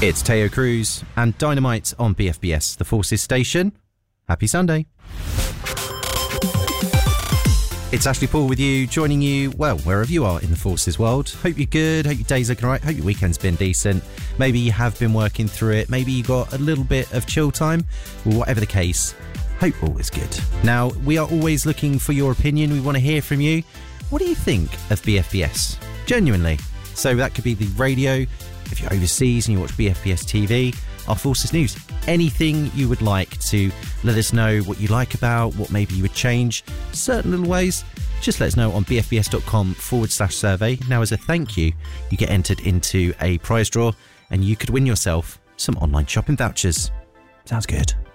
It's Teo Cruz and Dynamite on BFBS, the Forces station. Happy Sunday. It's Ashley Paul with you, joining you, well, wherever you are in the Forces world. Hope you're good, hope your day's looking alright, hope your weekend's been decent. Maybe you have been working through it, maybe you got a little bit of chill time. Well, whatever the case, hope all is good. Now, we are always looking for your opinion, we want to hear from you. What do you think of BFBS? Genuinely. So that could be the radio, if you're overseas and you watch BFBS TV, our Forces News. Anything you would like to let us know what you like about, what maybe you would change, certain little ways, just let us know on bfbs.com/survey. Now, as a thank you, you get entered into a prize draw and you could win yourself some online shopping vouchers. Sounds good.